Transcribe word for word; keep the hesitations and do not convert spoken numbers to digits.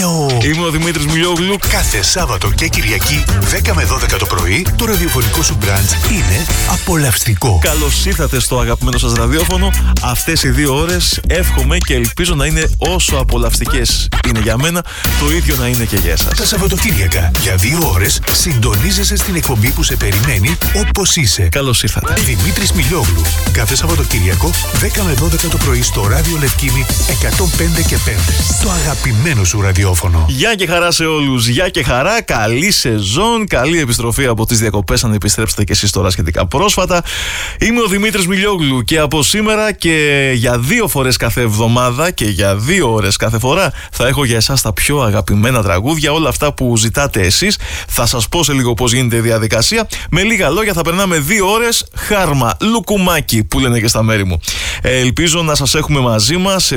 είναι ο... Είμαι ο Δημήτρης Μιλιόγλου. Κάθε Σάββατο και Κυριακή δέκα με δώδεκα το πρωί το ραδιοφωνικό σου μπραντς είναι απολαυστικό. Καλώς ήρθατε στο αγαπημένο σας ραδιόφωνο. Αυτές οι δύο ώρες εύχομαι και ελπίζω να είναι όσο απολαυστικές είναι για μένα, το ίδιο να είναι και για εσάς. Τα Σαββατοκύριακα για δύο ώρες συντονίζεσαι στην εκπομπή που σε περιμένει όπως είσαι. Καλώς ήρθατε. Δημήτρης Μιλιόγλου. Κάθε Σαββατοκύριακο δέκα με δώδεκα το πρωί στο ράδιο Λευκίνη εκατόν πέντε και πέντε. Το αγαπημένο σου ραδιόφωνο. Γεια και χαρά σε όλους. Γεια και χαρά. Καλή σεζόν. Καλή επιστροφή από τις διακοπές, αν επιστρέψετε και εσείς τώρα σχετικά πρόσφατα. Είμαι ο Δημήτρης Μιλιόγλου και από σήμερα και για δύο φορές κάθε εβδομάδα και για δύο ώρες κάθε φορά θα έχω για εσάς τα πιο αγαπημένα τραγούδια, όλα αυτά που ζητάτε εσείς. Θα σας πω σε λίγο πώς γίνεται η διαδικασία. Με λίγα λόγια θα περνάμε δύο ώρες χάρμα, λουκουμάκι που λένε και στα μέρη μου. Ε, ελπίζω να σας έχουμε μαζί μας.